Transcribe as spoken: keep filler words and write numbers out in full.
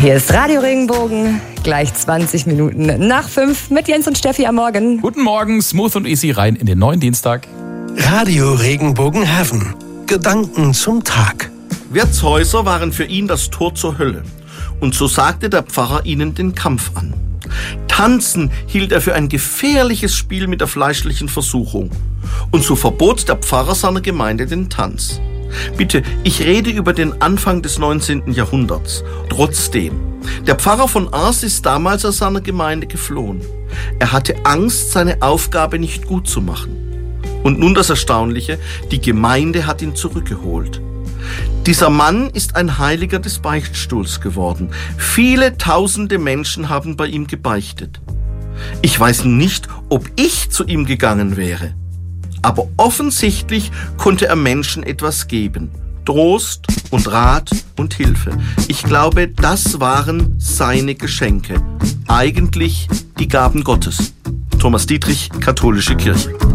Hier ist Radio Regenbogen, gleich zwanzig Minuten nach fünf mit Jens und Steffi am Morgen. Guten Morgen, smooth und easy rein in den neuen Dienstag. Radio Regenbogen Heaven. Gedanken zum Tag. Wirtshäuser waren für ihn das Tor zur Hölle. Und so sagte der Pfarrer ihnen den Kampf an. Tanzen hielt er für ein gefährliches Spiel mit der fleischlichen Versuchung. Und so verbot der Pfarrer seiner Gemeinde den Tanz. Bitte, ich rede über den Anfang des neunzehnten Jahrhunderts. Trotzdem, der Pfarrer von Ars ist damals aus seiner Gemeinde geflohen. Er hatte Angst, seine Aufgabe nicht gut zu machen. Und nun das Erstaunliche, die Gemeinde hat ihn zurückgeholt. Dieser Mann ist ein Heiliger des Beichtstuhls geworden. Viele tausende Menschen haben bei ihm gebeichtet. Ich weiß nicht, ob ich zu ihm gegangen wäre. Aber offensichtlich konnte er Menschen etwas geben. Trost und Rat und Hilfe. Ich glaube, das waren seine Geschenke. Eigentlich die Gaben Gottes. Thomas Dietrich, Katholische Kirche.